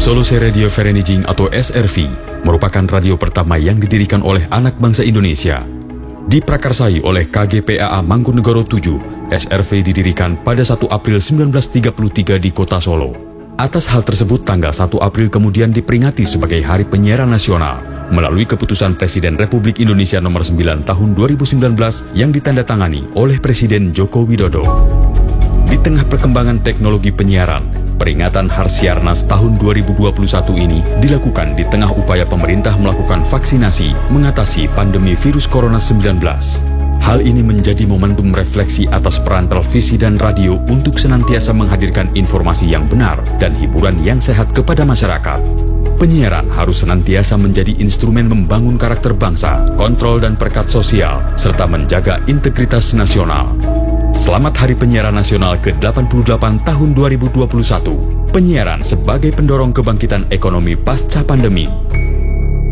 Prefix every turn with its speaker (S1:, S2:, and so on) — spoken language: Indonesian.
S1: Solusi Radio Vereniging atau SRV merupakan radio pertama yang didirikan oleh anak bangsa Indonesia. Diprakarsai oleh KGPAA Mangkunegoro 7, SRV didirikan pada 1 April 1933 di kota Solo. Atas hal tersebut, tanggal 1 April kemudian diperingati sebagai Hari Penyiaran Nasional melalui keputusan Presiden Republik Indonesia nomor 9 tahun 2019 yang ditandatangani oleh Presiden Joko Widodo. Di tengah perkembangan teknologi penyiaran, peringatan Harsiarnas tahun 2021 ini dilakukan di tengah upaya pemerintah melakukan vaksinasi mengatasi pandemi virus Corona 19. Hal ini menjadi momentum refleksi atas peran televisi dan radio untuk senantiasa menghadirkan informasi yang benar dan hiburan yang sehat kepada masyarakat. Penyiaran harus senantiasa menjadi instrumen membangun karakter bangsa, kontrol dan perekat sosial, serta menjaga integritas nasional. Selamat Hari Penyiaran Nasional ke-88 tahun 2021. Penyiaran sebagai pendorong kebangkitan ekonomi pasca pandemi.